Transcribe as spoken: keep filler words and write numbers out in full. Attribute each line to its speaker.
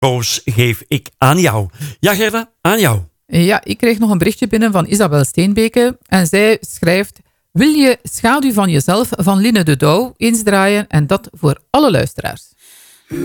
Speaker 1: Roos, geef ik aan jou. Ja, Gerda, aan jou.
Speaker 2: Ja, ik kreeg nog een berichtje binnen van Isabel Steenbeke. En zij schrijft... Wil je Schaduw van jezelf van Line de Douw eens draaien? En dat voor alle luisteraars.